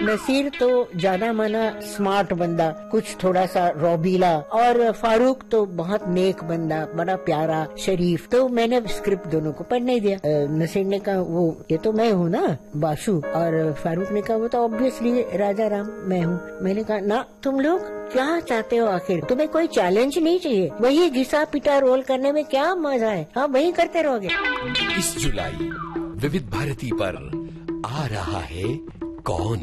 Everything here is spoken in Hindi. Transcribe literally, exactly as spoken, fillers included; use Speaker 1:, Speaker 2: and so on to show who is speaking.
Speaker 1: नसीर तो जाना माना स्मार्ट बंदा, कुछ थोड़ा सा रौबीला, और फारूक तो बहुत नेक बंदा, बड़ा प्यारा शरीफ। तो मैंने स्क्रिप्ट दोनों को पढ़ने दिया। नसीर ने कहा वो ये तो मैं हूँ ना बाशु, और फारूक ने कहा वो तो ऑब्वियसली राजा राम मैं हूँ। मैंने कहा ना, तुम लोग क्या चाहते हो आखिर? तुम्हें कोई चैलेंज नहीं चाहिए? वही घिसा पिटा रोल करने में क्या मजा है? हाँ वही करते रहोगे।
Speaker 2: इस जुलाई विविध भारती पर आ रहा है कौन।